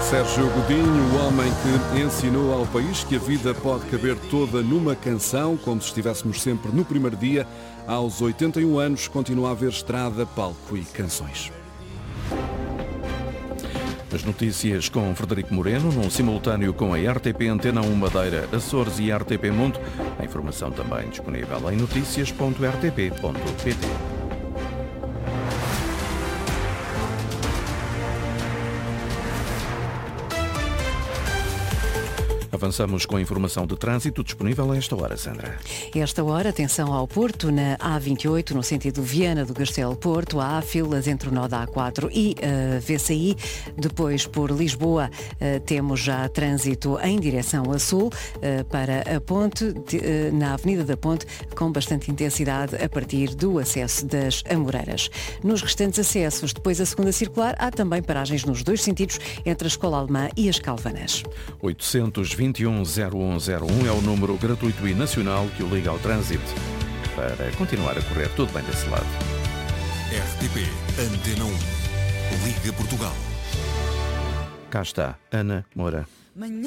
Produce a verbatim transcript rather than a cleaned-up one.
Sérgio Godinho, o homem que ensinou ao país que a vida pode caber toda numa canção, como se estivéssemos sempre no primeiro dia. Aos oitenta e um anos, continua a haver estrada, palco e canções. As notícias com Frederico Moreno, num simultâneo com a R T P Antena um Madeira, Açores e R T P Mundo. A informação também disponível em notícias ponto r t p ponto p t. Avançamos com a informação de trânsito disponível a esta hora, Sandra. Esta hora, atenção ao Porto, na A vinte e oito, no sentido Viana do Castelo-Porto. Há filas entre o nó da A quatro e a V C I. Depois, por Lisboa, temos já trânsito em direção a sul, para a ponte, na Avenida da Ponte, com bastante intensidade a partir do acesso das Amoreiras. Nos restantes acessos, depois a segunda circular, há também paragens nos dois sentidos, entre a Escola Alemã e as Calvanas. oitocentos e vinte e um, zero um zero um é o número gratuito e nacional que o liga ao trânsito para continuar a correr tudo bem desse lado. R T P Antena um. Liga Portugal. Cá está, Ana Moura.